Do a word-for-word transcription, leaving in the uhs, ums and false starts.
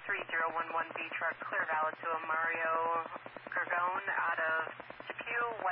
three zero one one B truck, clear valid to a Mario Gargone out of Depew,